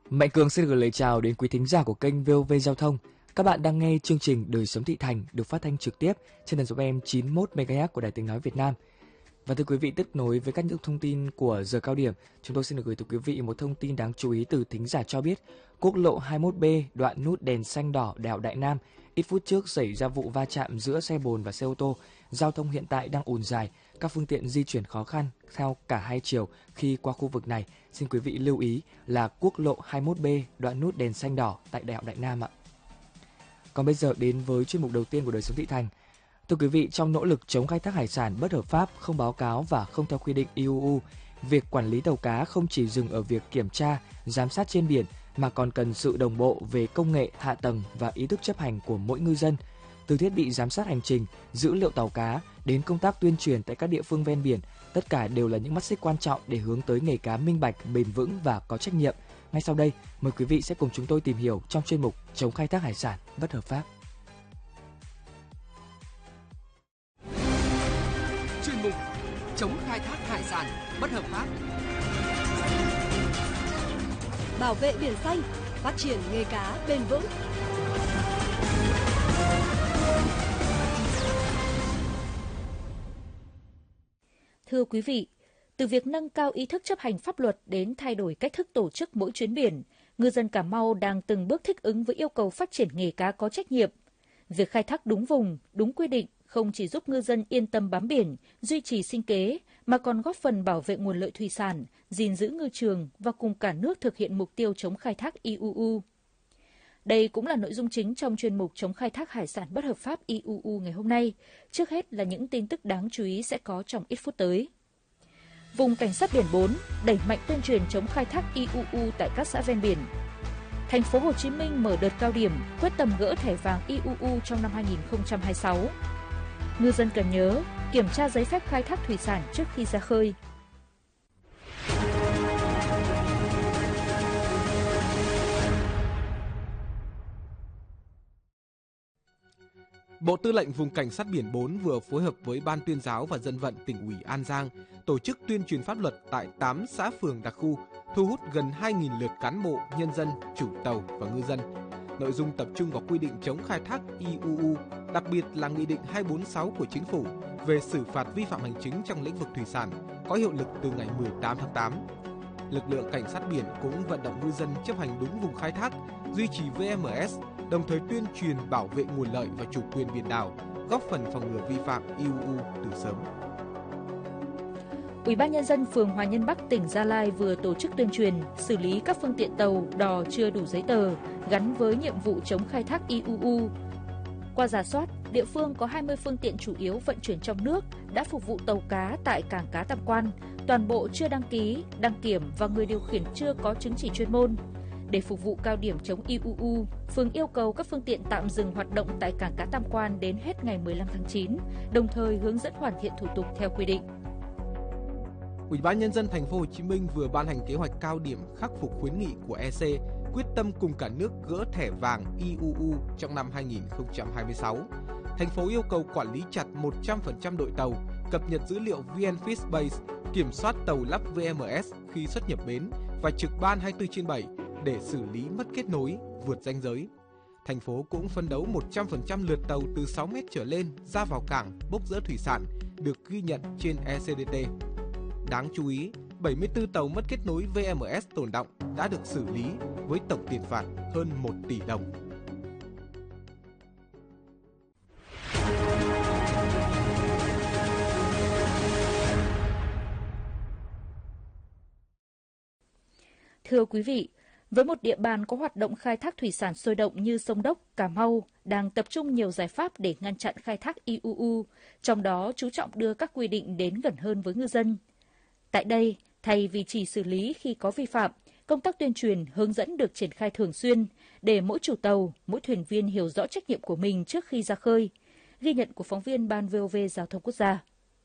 Mạnh Cường xin gửi lời chào đến quý thính giả của kênh VOV Giao thông. Các bạn đang nghe chương trình Đời sống thị thành được phát thanh trực tiếp trên tần số FM 91 MHz của Đài Tiếng nói Việt Nam. Và thưa quý vị, tiếp nối với các những thông tin của giờ cao điểm, chúng tôi xin được gửi tới quý vị một thông tin đáng chú ý từ thính giả cho biết, quốc lộ 21B đoạn nút đèn xanh đỏ đèo Đại Nam, ít phút trước xảy ra vụ va chạm giữa xe bồn và xe ô tô. Giao thông hiện tại đang ùn dài, các phương tiện di chuyển khó khăn theo cả hai chiều khi qua khu vực này. Xin quý vị lưu ý là quốc lộ 21B đoạn nút đèn xanh đỏ tại đèo Đại Nam ạ. Còn bây giờ đến với chuyên mục đầu tiên của Đời sống thị thành. Thưa quý vị, trong nỗ lực chống khai thác hải sản bất hợp pháp, không báo cáo và không theo quy định IUU, việc quản lý tàu cá không chỉ dừng ở việc kiểm tra, giám sát trên biển mà còn cần sự đồng bộ về công nghệ, hạ tầng và ý thức chấp hành của mỗi ngư dân. Từ thiết bị giám sát hành trình, dữ liệu tàu cá đến công tác tuyên truyền tại các địa phương ven biển, tất cả đều là những mắt xích quan trọng để hướng tới nghề cá minh bạch, bền vững và có trách nhiệm. Ngay sau đây, mời quý vị sẽ cùng chúng tôi tìm hiểu trong chuyên mục chống khai thác hải sản bất hợp pháp. Chuyên mục chống khai thác hải sản bất hợp pháp. Bảo vệ biển xanh, phát triển nghề cá bền vững. Thưa quý vị, từ việc nâng cao ý thức chấp hành pháp luật đến thay đổi cách thức tổ chức mỗi chuyến biển, ngư dân Cà Mau đang từng bước thích ứng với yêu cầu phát triển nghề cá có trách nhiệm. Việc khai thác đúng vùng, đúng quy định không chỉ giúp ngư dân yên tâm bám biển, duy trì sinh kế, mà còn góp phần bảo vệ nguồn lợi thủy sản, gìn giữ ngư trường và cùng cả nước thực hiện mục tiêu chống khai thác IUU. Đây cũng là nội dung chính trong chuyên mục chống khai thác hải sản bất hợp pháp IUU ngày hôm nay. Trước hết là những tin tức đáng chú ý sẽ có trong ít phút tới. Vùng Cảnh sát biển 4 đẩy mạnh tuyên truyền chống khai thác IUU tại các xã ven biển. Thành phố Hồ Chí Minh mở đợt cao điểm quyết tâm gỡ thẻ vàng IUU trong năm 2026. Ngư dân cần nhớ kiểm tra giấy phép khai thác thủy sản trước khi ra khơi. Bộ Tư lệnh Vùng Cảnh sát biển 4 vừa phối hợp với Ban Tuyên giáo và Dân vận tỉnh ủy An Giang tổ chức tuyên truyền pháp luật tại 8 xã phường đặc khu, thu hút gần 2.000 lượt cán bộ, nhân dân, chủ tàu và ngư dân. Nội dung tập trung vào quy định chống khai thác IUU, đặc biệt là Nghị định 246 của Chính phủ về xử phạt vi phạm hành chính trong lĩnh vực thủy sản, có hiệu lực từ ngày 18 tháng 8. Lực lượng cảnh sát biển cũng vận động ngư dân chấp hành đúng vùng khai thác, duy trì VMS, đồng thời tuyên truyền bảo vệ nguồn lợi và chủ quyền biển đảo, góp phần phòng ngừa vi phạm IUU từ sớm. Ủy ban nhân dân phường Hòa Nhân Bắc, tỉnh Gia Lai vừa tổ chức tuyên truyền xử lý các phương tiện tàu đò chưa đủ giấy tờ gắn với nhiệm vụ chống khai thác IUU. Qua rà soát, địa phương có 20 phương tiện chủ yếu vận chuyển trong nước đã phục vụ tàu cá tại cảng cá Tam Quan, toàn bộ chưa đăng ký, đăng kiểm và người điều khiển chưa có chứng chỉ chuyên môn. Để phục vụ cao điểm chống IUU, phường yêu cầu các phương tiện tạm dừng hoạt động tại cảng cá Tam Quan đến hết ngày 15 tháng 9, đồng thời hướng dẫn hoàn thiện thủ tục theo quy định. Ủy ban nhân dân thành phố Hồ Chí Minh vừa ban hành kế hoạch cao điểm khắc phục khuyến nghị của EC, quyết tâm cùng cả nước gỡ thẻ vàng IUU trong năm 2026. Thành phố yêu cầu quản lý chặt 100% đội tàu, cập nhật dữ liệu VnFishBase, kiểm soát tàu lắp VMS khi xuất nhập bến và trực ban 24/7 để xử lý mất kết nối, vượt ranh giới. Thành phố cũng phấn đấu 100% lượt tàu từ 6 mét trở lên ra vào cảng bốc dỡ thủy sản được ghi nhận trên ECDT. Đáng chú ý, 74 tàu mất kết nối VMS tồn đọng đã được xử lý với tổng tiền phạt hơn 1 tỷ đồng. Thưa quý vị, với một địa bàn có hoạt động khai thác thủy sản sôi động như sông Đốc, Cà Mau đang tập trung nhiều giải pháp để ngăn chặn khai thác IUU, trong đó chú trọng đưa các quy định đến gần hơn với ngư dân. Tại đây, thay vì chỉ xử lý khi có vi phạm, công tác tuyên truyền, hướng dẫn được triển khai thường xuyên để mỗi chủ tàu, mỗi thuyền viên hiểu rõ trách nhiệm của mình trước khi ra khơi. Ghi nhận của phóng viên Ban VOV Giao thông Quốc gia.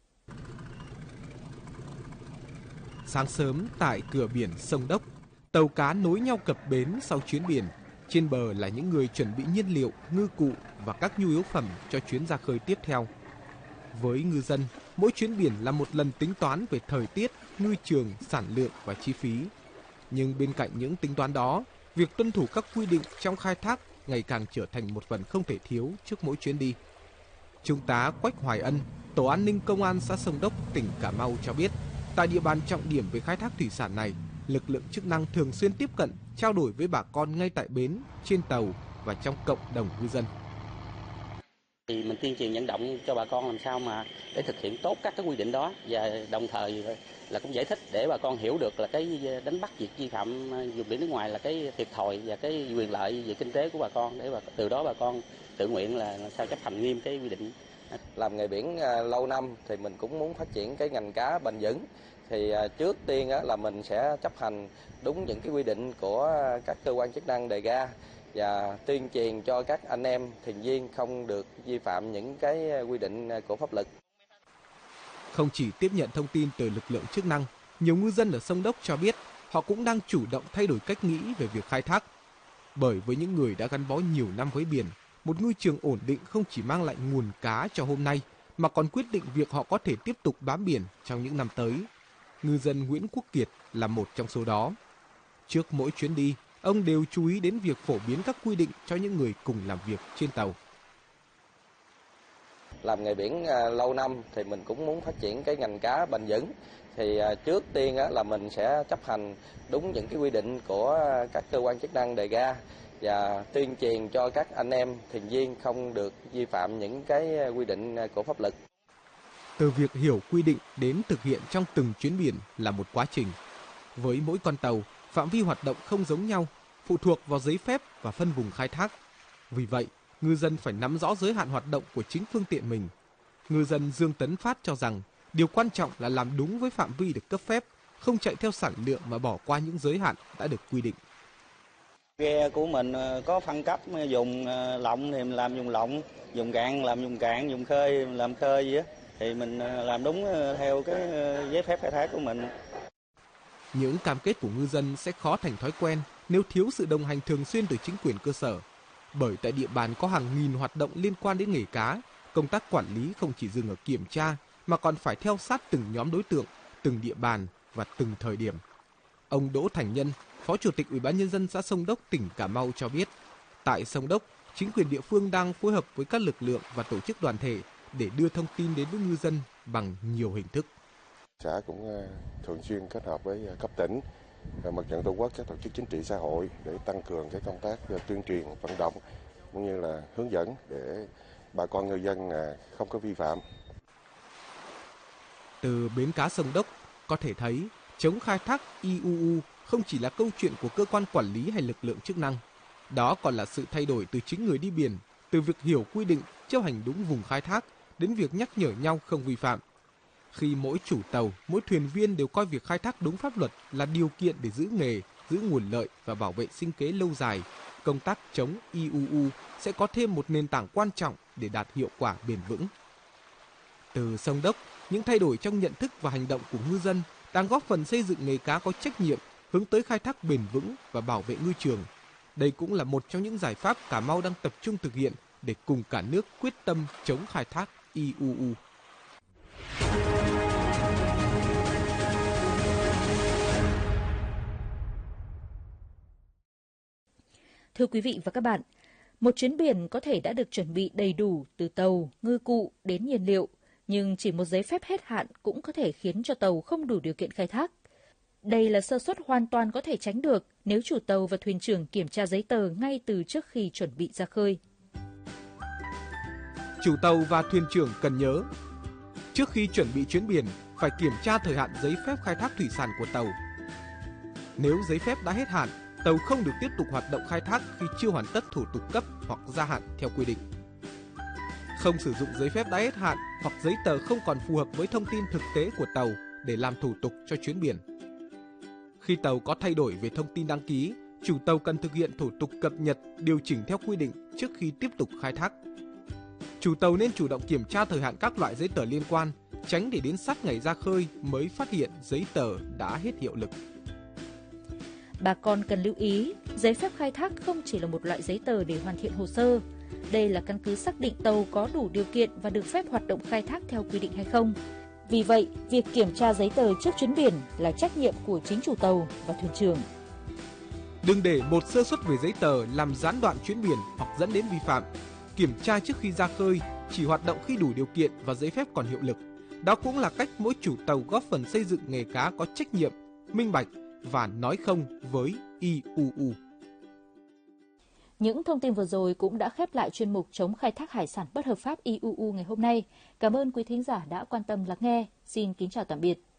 Sáng sớm tại cửa biển sông Đốc, tàu cá nối nhau cập bến sau chuyến biển. Trên bờ là những người chuẩn bị nhiên liệu, ngư cụ và các nhu yếu phẩm cho chuyến ra khơi tiếp theo. Với ngư dân, mỗi chuyến biển là một lần tính toán về thời tiết, ngư trường, sản lượng và chi phí. Nhưng bên cạnh những tính toán đó, việc tuân thủ các quy định trong khai thác ngày càng trở thành một phần không thể thiếu trước mỗi chuyến đi. Trung tá Quách Hoài Ân, Tổ an ninh Công an xã Sông Đốc, tỉnh Cà Mau cho biết, tại địa bàn trọng điểm về khai thác thủy sản này, lực lượng chức năng thường xuyên tiếp cận, trao đổi với bà con ngay tại bến, trên tàu và trong cộng đồng ngư dân. Thì mình tuyên truyền vận động cho bà con làm sao mà để thực hiện tốt các cái quy định đó, và đồng thời là cũng giải thích để bà con hiểu được là cái đánh bắt việc vi phạm vùng biển nước ngoài là cái thiệt thòi và cái quyền lợi về kinh tế của bà con, để từ đó bà con tự nguyện là sao chấp hành nghiêm cái quy định. Làm nghề biển lâu năm thì mình cũng muốn phát triển cái ngành cá bền vững. Thì trước tiên là mình sẽ chấp hành đúng những cái quy định của các cơ quan chức năng đề ra và tuyên truyền cho các anh em thuyền viên không được vi phạm những cái quy định của pháp luật. Không chỉ tiếp nhận thông tin từ lực lượng chức năng, nhiều ngư dân ở Sông Đốc cho biết họ cũng đang chủ động thay đổi cách nghĩ về việc khai thác. Bởi với những người đã gắn bó nhiều năm với biển, một ngư trường ổn định không chỉ mang lại nguồn cá cho hôm nay, mà còn quyết định việc họ có thể tiếp tục bám biển trong những năm tới. Ngư dân Nguyễn Quốc Kiệt là một trong số đó. Trước mỗi chuyến đi, ông đều chú ý đến việc phổ biến các quy định cho những người cùng làm việc trên tàu. Làm nghề biển lâu năm thì mình cũng muốn phát triển cái ngành cá bền vững. Thì trước tiên là mình sẽ chấp hành đúng những cái quy định của các cơ quan chức năng đề ra và tuyên truyền cho các anh em thuyền viên không được vi phạm những cái quy định của pháp luật. Từ việc hiểu quy định đến thực hiện trong từng chuyến biển là một quá trình. Với mỗi con tàu, phạm vi hoạt động không giống nhau, phụ thuộc vào giấy phép và phân vùng khai thác. Vì vậy, ngư dân phải nắm rõ giới hạn hoạt động của chính phương tiện mình. Ngư dân Dương Tấn Phát cho rằng, điều quan trọng là làm đúng với phạm vi được cấp phép, không chạy theo sản lượng mà bỏ qua những giới hạn đã được quy định. Ghe của mình có phân cấp dùng lộng thì mình làm dùng lộng, dùng cạn làm dùng cạn, dùng khơi làm khơi gì á, thì mình làm đúng theo cái giấy phép khai thác của mình. Những cam kết của ngư dân sẽ khó thành thói quen nếu thiếu sự đồng hành thường xuyên từ chính quyền cơ sở. Bởi tại địa bàn có hàng nghìn hoạt động liên quan đến nghề cá, công tác quản lý không chỉ dừng ở kiểm tra mà còn phải theo sát từng nhóm đối tượng, từng địa bàn và từng thời điểm. Ông Đỗ Thành Nhân, Phó Chủ tịch Ủy ban Nhân dân xã Sông Đốc, tỉnh Cà Mau cho biết, tại Sông Đốc, chính quyền địa phương đang phối hợp với các lực lượng và tổ chức đoàn thể để đưa thông tin đến với ngư dân bằng nhiều hình thức. Xã cũng thường xuyên kết hợp với cấp tỉnh, Mặt trận Tổ quốc, các tổ chức chính trị xã hội để tăng cường cái công tác tuyên truyền, vận động cũng như là hướng dẫn để bà con ngư dân không có vi phạm. Từ bến cá Sông Đốc có thể thấy chống khai thác IUU không chỉ là câu chuyện của cơ quan quản lý hay lực lượng chức năng. Đó còn là sự thay đổi từ chính người đi biển, từ việc hiểu quy định, chấp hành đúng vùng khai thác đến việc nhắc nhở nhau không vi phạm. Khi mỗi chủ tàu, mỗi thuyền viên đều coi việc khai thác đúng pháp luật là điều kiện để giữ nghề, giữ nguồn lợi và bảo vệ sinh kế lâu dài, công tác chống IUU sẽ có thêm một nền tảng quan trọng để đạt hiệu quả bền vững. Từ Sông Đốc, những thay đổi trong nhận thức và hành động của ngư dân đang góp phần xây dựng nghề cá có trách nhiệm, hướng tới khai thác bền vững và bảo vệ ngư trường. Đây cũng là một trong những giải pháp Cà Mau đang tập trung thực hiện để cùng cả nước quyết tâm chống khai thác IUU. Thưa quý vị và các bạn, một chuyến biển có thể đã được chuẩn bị đầy đủ từ tàu, ngư cụ đến nhiên liệu, nhưng chỉ một giấy phép hết hạn cũng có thể khiến cho tàu không đủ điều kiện khai thác. Đây là sơ suất hoàn toàn có thể tránh được nếu chủ tàu và thuyền trưởng kiểm tra giấy tờ ngay từ trước khi chuẩn bị ra khơi. Chủ tàu và thuyền trưởng cần nhớ, trước khi chuẩn bị chuyến biển phải kiểm tra thời hạn giấy phép khai thác thủy sản của tàu. Nếu giấy phép đã hết hạn, tàu không được tiếp tục hoạt động khai thác khi chưa hoàn tất thủ tục cấp hoặc gia hạn theo quy định. Không sử dụng giấy phép đã hết hạn hoặc giấy tờ không còn phù hợp với thông tin thực tế của tàu để làm thủ tục cho chuyến biển. Khi tàu có thay đổi về thông tin đăng ký, chủ tàu cần thực hiện thủ tục cập nhật, điều chỉnh theo quy định trước khi tiếp tục khai thác. Chủ tàu nên chủ động kiểm tra thời hạn các loại giấy tờ liên quan, tránh để đến sát ngày ra khơi mới phát hiện giấy tờ đã hết hiệu lực. Bà con cần lưu ý, giấy phép khai thác không chỉ là một loại giấy tờ để hoàn thiện hồ sơ. Đây là căn cứ xác định tàu có đủ điều kiện và được phép hoạt động khai thác theo quy định hay không. Vì vậy, việc kiểm tra giấy tờ trước chuyến biển là trách nhiệm của chính chủ tàu và thuyền trưởng. Đừng để một sơ suất về giấy tờ làm gián đoạn chuyến biển hoặc dẫn đến vi phạm. Kiểm tra trước khi ra khơi, chỉ hoạt động khi đủ điều kiện và giấy phép còn hiệu lực. Đó cũng là cách mỗi chủ tàu góp phần xây dựng nghề cá có trách nhiệm, minh bạch và nói không với IUU. Những thông tin vừa rồi cũng đã khép lại chuyên mục chống khai thác hải sản bất hợp pháp IUU ngày hôm nay. Cảm ơn quý thính giả đã quan tâm lắng nghe. Xin kính chào tạm biệt.